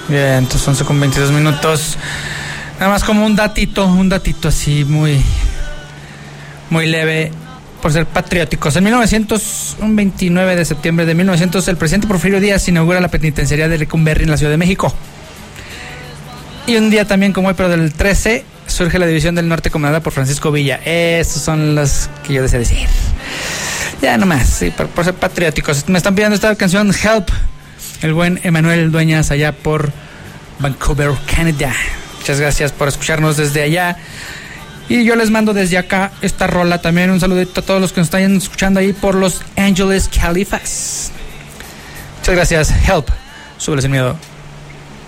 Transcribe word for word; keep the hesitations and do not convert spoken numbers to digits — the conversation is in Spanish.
Bien, entonces once con veintidós minutos. Nada más como un datito, un datito así muy, muy leve, por ser patrióticos. En mil novecientos, un veintinueve de septiembre de mil novecientos, el presidente Porfirio Díaz inaugura la penitenciaría de Lecumberri en la Ciudad de México. Y un día también como hoy, pero del trece, surge la División del Norte comandada por Francisco Villa. Estos son los que yo deseo decir. Ya nomás, sí, por, por ser patrióticos. Me están pidiendo esta canción, Help, el buen Emanuel Dueñas, allá por Vancouver, Canadá. Muchas gracias por escucharnos desde allá. Y yo les mando desde acá esta rola también. Un saludito a todos los que nos están escuchando ahí por Los Ángeles, Califas. Muchas gracias. Help. Súbele sin miedo.